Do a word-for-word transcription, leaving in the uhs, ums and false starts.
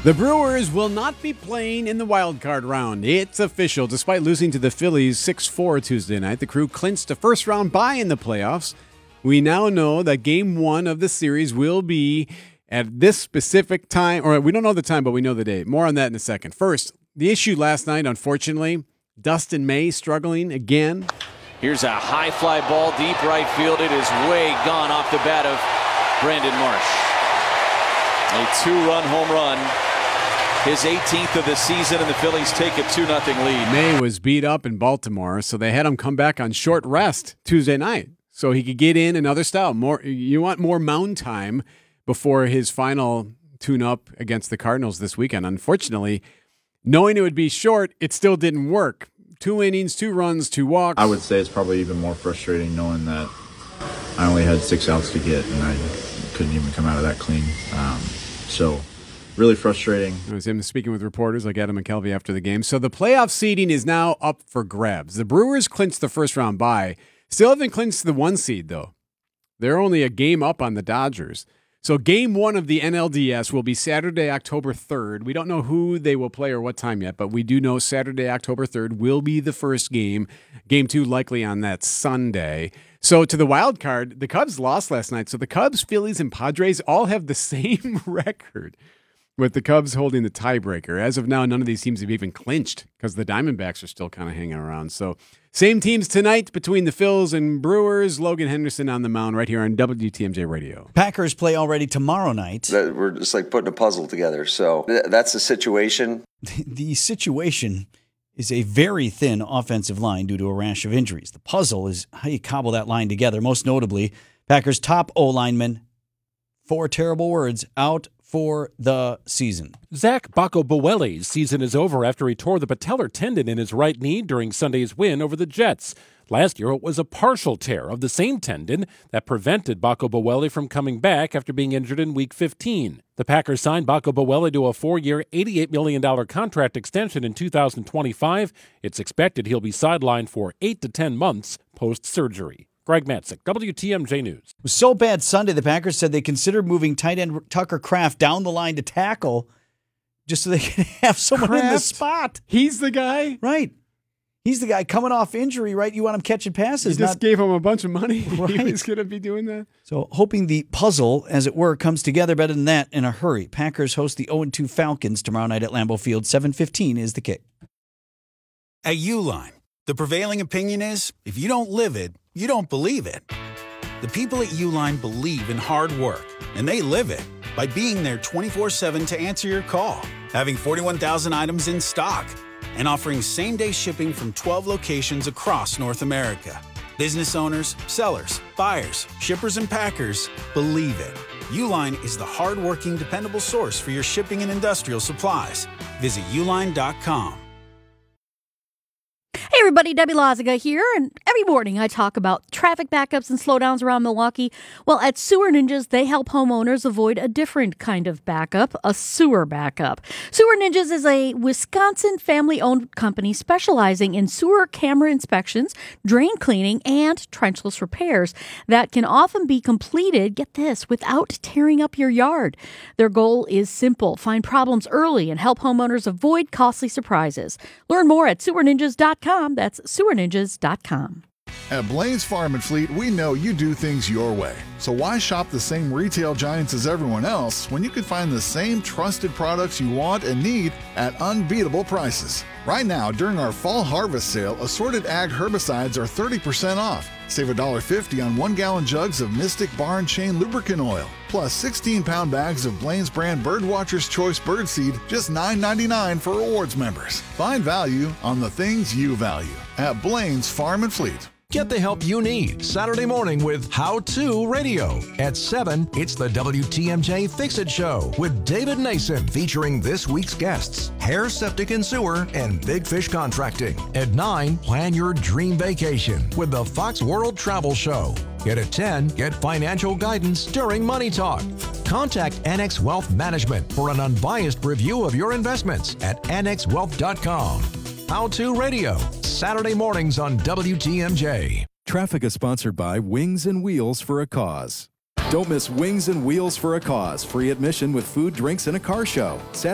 The Brewers will not be playing in the wild card round. It's official. Despite losing to the Phillies six four Tuesday night, the Crew clinched a first-round bye in the playoffs. We now know that game one of the series will be at this specific time, or we don't know the time, but we know the date. More on that in a second. First, the issue last night, unfortunately, Dustin May struggling again. Here's a high fly ball, deep right field. It is way gone off the bat of Brandon Marsh. A two-run home run. His eighteenth of the season, and the Phillies take a two nothing lead. May was beat up in Baltimore, so they had him come back on short rest Tuesday night so he could get in another style. More, you want more mound time before his final tune-up against the Cardinals this weekend. Unfortunately, knowing it would be short, it still didn't work. Two innings, two runs, two walks. I would say it's probably even more frustrating knowing that I only had six outs to get, and I couldn't even come out of that clean. Um, so... Really frustrating. It was him speaking with reporters like Adam McKelvey after the game. So the playoff seeding is now up for grabs. The Brewers clinched the first round bye. Still haven't clinched the one seed, though. They're only a game up on the Dodgers. So game one of the N L D S will be Saturday, October third. We don't know who they will play or what time yet, but we do know Saturday, October third will be the first game. Game two likely on that Sunday. So to the wild card, the Cubs lost last night. So the Cubs, Phillies, and Padres all have the same record, with the Cubs holding the tiebreaker. As of now, none of these teams have even clinched because the Diamondbacks are still kind of hanging around. So same teams tonight between the Phils and Brewers. Logan Henderson on the mound right here on W T M J Radio. Packers play already tomorrow night. We're just like putting a puzzle together. So that's the situation. The situation is a very thin offensive line due to a rash of injuries. The puzzle is how you cobble that line together. Most notably, Packers' top O-lineman, four terrible words, out for the season. Zach Bacco-Boelli's season is over after he tore the patellar tendon in his right knee during Sunday's win over the Jets. Last year, it was a partial tear of the same tendon that prevented Bacco-Boelli from coming back after being injured in Week fifteen. The Packers signed Bacco-Boelli to a four-year, eighty-eight million dollars contract extension in two thousand twenty-five. It's expected he'll be sidelined for eight to ten months post-surgery. Greg Matzik, W T M J News. It was so bad Sunday, the Packers said they considered moving tight end Tucker Kraft down the line to tackle just so they could have someone Kraft? in the spot. He's the guy? Right. He's the guy coming off injury, right? You want him catching passes. You just not... gave him a bunch of money. Right. He was going to be doing that. So hoping the puzzle, as it were, comes together better than that in a hurry. Packers host the oh and two Falcons tomorrow night at Lambeau Field. seven fifteen is the kick. At Uline, the prevailing opinion is if you don't live it, you don't believe it. The people at Uline believe in hard work, and they live it by being there twenty-four seven to answer your call, having forty-one thousand items in stock, and offering same-day shipping from twelve locations across North America. Business owners, sellers, buyers, shippers, and packers believe it. Uline is the hard-working, dependable source for your shipping and industrial supplies. Visit uline dot com. Hey everybody, Debbie Loziga here, and every morning I talk about traffic backups and slowdowns around Milwaukee. Well, at Sewer Ninjas, they help homeowners avoid a different kind of backup, a sewer backup. Sewer Ninjas is a Wisconsin family-owned company specializing in sewer camera inspections, drain cleaning, and trenchless repairs that can often be completed, get this, without tearing up your yard. Their goal is simple: find problems early and help homeowners avoid costly surprises. Learn more at sewer ninjas dot com. That's sewer ninjas dot com. At Blaine's Farm and Fleet, we know you do things your way. So why shop the same retail giants as everyone else when you can find the same trusted products you want and need at unbeatable prices? Right now, during our fall harvest sale, assorted ag herbicides are thirty percent off. Save one dollar fifty on one-gallon jugs of Mystic Bar and Chain lubricant oil, plus sixteen-pound bags of Blaine's brand Birdwatcher's Choice Birdseed, just nine ninety-nine for rewards members. Find value on the things you value at Blaine's Farm and Fleet. Get the help you need Saturday morning with How To Radio. At seven, it's the W T M J Fix-It Show with David Nason, featuring this week's guests, Hair, Septic and Sewer, and Big Fish Contracting. At nine, plan your dream vacation with the Fox World Travel Show. Yet at ten, get financial guidance during Money Talk. Contact Annex Wealth Management for an unbiased review of your investments at annex wealth dot com. How To Radio, Saturday mornings on W T M J. Traffic is sponsored by Wings and Wheels for a Cause. Don't miss Wings and Wheels for a Cause. Free admission with food, drinks, and a car show. Saturday